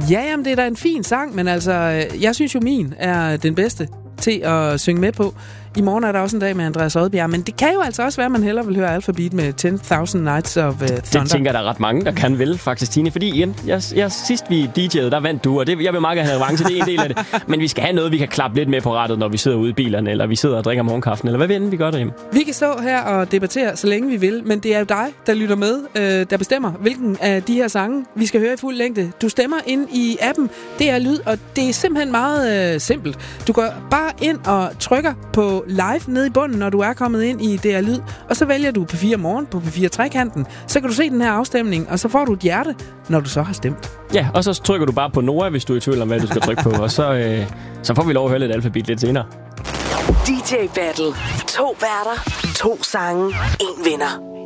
Ja, jamen, det er da en fin sang, men altså, jeg synes jo, min er den bedste til at synge med på. I morgen er der også en dag med Andreas Odbjerg, men det kan jo altså også være, at man hellere vil høre Alphabeat med 10.000 Nights of Thunder. Det tænker der er ret mange, der kan vel, faktisk, Tine. Fordi igen, sidst vi DJ'ede, der vandt du, og det, jeg vil meget gerne have revanche, det er en del af det. Men vi skal have noget, vi kan klappe lidt med på rattet, når vi sidder ude i bilerne, eller vi sidder og drikker morgenkaffen, eller hvad vi end vi gør derhjemme. Vi kan stå her og debattere, så længe vi vil, men det er jo dig, der lytter med, der bestemmer, hvilken af de her sange, vi skal høre i fuld længde. Du stemmer ind i appen, det er lyd, og det er simpelthen meget simpelt. Du går bare ind og trykker på live nede i bunden, når du er kommet ind i DR Lyd, og så vælger du P4 Morgen på P4 Trekanten. Så kan du se den her afstemning, og så får du et hjerte, når du så har stemt. Ja, og så trykker du bare på Nora, hvis du er i tvivl om, hvad du skal trykke på, og så får vi lov at høre lidt Alphabet lidt senere. DJ Battle. 2 værter, 2 sange, 1 vinder.